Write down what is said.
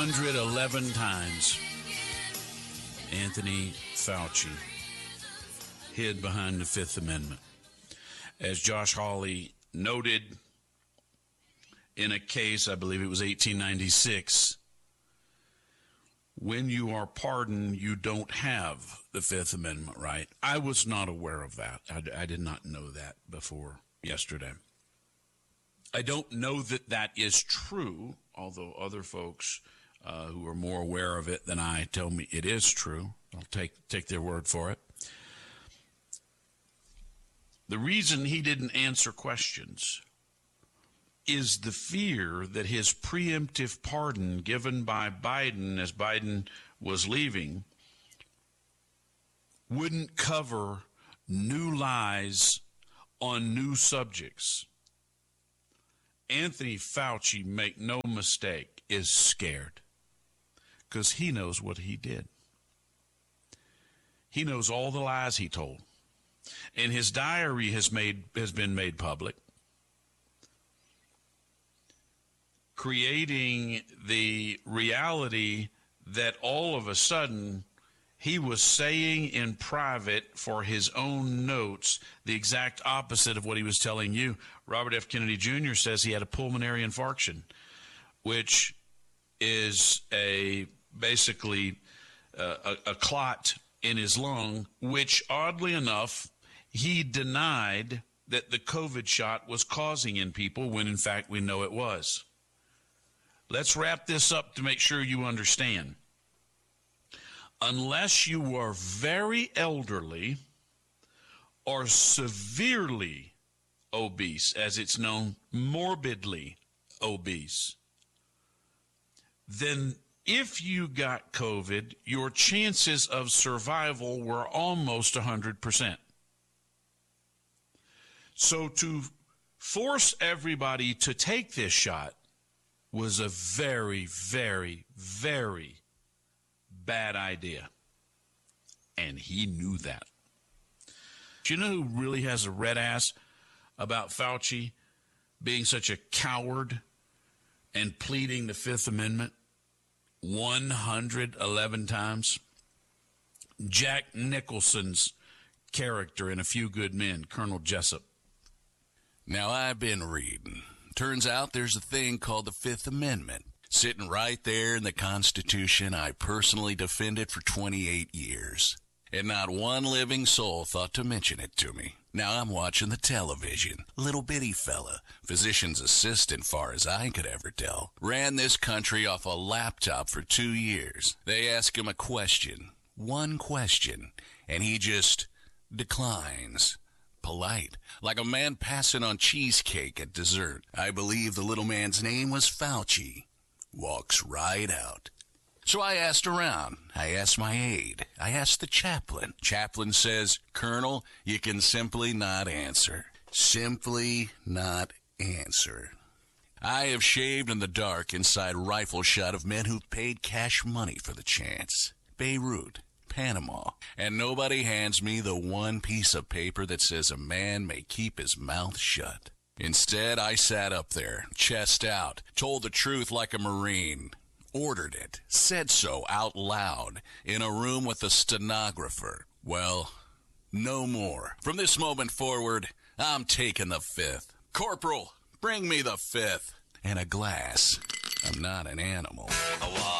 111 times Anthony Fauci hid behind the Fifth Amendment. As Josh Hawley noted in a case, I believe it was 1896, when you are pardoned, you don't have the Fifth Amendment right. I was not aware of that. I did not know that before yesterday. I don't know that that is true, although other folks who are more aware of it than I tell me it is true. I'll take their word for it. The reason he didn't answer questions is the fear that his preemptive pardon given by Biden as Biden was leaving wouldn't cover new lies on new subjects. Anthony Fauci, make no mistake, is scared because he knows what he did. He knows all the lies he told. And his diary has been made public, creating the reality that all of a sudden he was saying in private for his own notes the exact opposite of what he was telling you. Robert F. Kennedy Jr. says he had a pulmonary infarction, which is basically a clot in his lung, which oddly enough, he denied that the COVID shot was causing in people when in fact we know it was. Let's wrap this up to make sure you understand. Unless you are very elderly or severely obese, as it's known, morbidly obese, then if you got COVID, your chances of survival were almost 100%. So to force everybody to take this shot was a very, very, very bad idea. And he knew that. Do you know who really has a red ass about Fauci being such a coward and pleading the Fifth Amendment 111 times? Jack Nicholson's character in A Few Good Men, Colonel Jessup. Now, I've been reading. Turns out there's a thing called the Fifth Amendment, sitting right there in the Constitution. I personally defended for 28 years. And not one living soul thought to mention it to me. Now I'm watching the television. Little bitty fella, physician's assistant far as I could ever tell, ran this country off a laptop for 2 years. They ask him a question, one question, and he just declines. Polite, like a man passing on cheesecake at dessert. I believe the little man's name was Fauci. Walks right out. So I asked around. I asked my aide. I asked the chaplain. Chaplain says, Colonel, you can simply not answer. Simply not answer. I have shaved in the dark inside rifle shot of men who've paid cash money for the chance. Beirut, Panama, and nobody hands me the one piece of paper that says a man may keep his mouth shut. Instead, I sat up there, chest out, told the truth like a Marine, ordered it, said so out loud, in a room with a stenographer. Well, no more. From this moment forward, I'm taking the Fifth. Corporal, bring me the Fifth. And a glass. I'm not an animal.